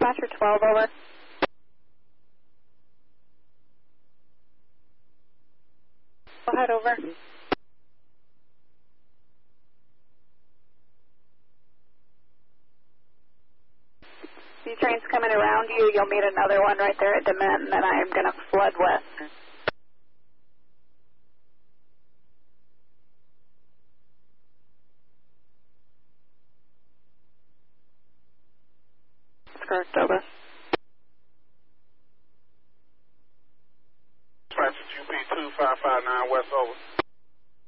Dispatcher 12, over. Go ahead, over. The train's coming around you. You'll meet another one right there at DeMint, and then I am going to flood west. Correct, over. Dispatcher UP 2559 West, over.